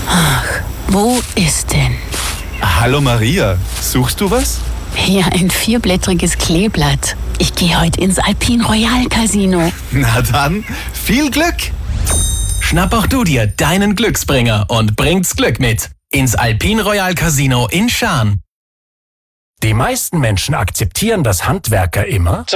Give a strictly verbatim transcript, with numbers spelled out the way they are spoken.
Ach, wo ist denn? Hallo Maria, suchst du was? Hier ein vierblättriges Kleeblatt. Ich gehe heute ins Alpine Royal Casino. Na dann, viel Glück! Schnapp auch du dir deinen Glücksbringer und bringt's Glück mit ins Alpine Royal Casino in Schaan. Die meisten Menschen akzeptieren, dass Handwerker immer